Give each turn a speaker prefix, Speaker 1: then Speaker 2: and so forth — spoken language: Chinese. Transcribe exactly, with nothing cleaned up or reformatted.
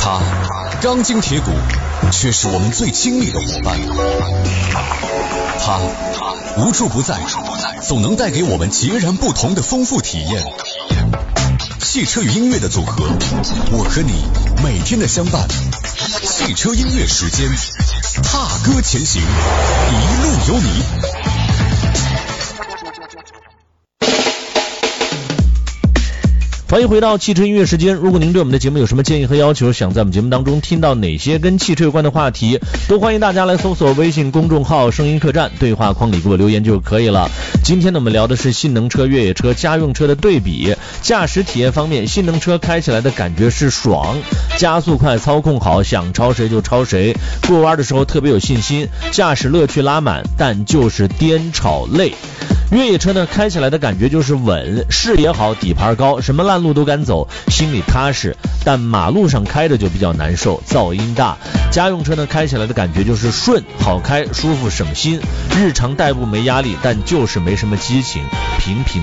Speaker 1: 它钢筋铁骨，却是我们最亲密的伙伴。它无处不在，总能带给我们截然不同的丰富体验。汽车与音乐的组合，我和你每天的相伴。汽车音乐时间，踏歌前行，一路有你。
Speaker 2: 欢迎回到汽车音乐时间。如果您对我们的节目有什么建议和要求，想在我们节目当中听到哪些跟汽车有关的话题，都欢迎大家来搜索微信公众号声音客栈，对话框里给我留言就可以了。今天呢，我们聊的是性能车、越野车、家用车的对比。驾驶体验方面，性能车开起来的感觉是爽，加速快，操控好，想超谁就超谁，过弯的时候特别有信心，驾驶乐趣拉满，但就是颠炒累。越野车呢，开起来的感觉就是稳，视野好，底盘高，什么烂路都敢走，心里踏实，但马路上开着就比较难受，噪音大。家用车呢，开起来的感觉就是顺，好开，舒服，省心，日常代步没压力，但就是没什么激情，平平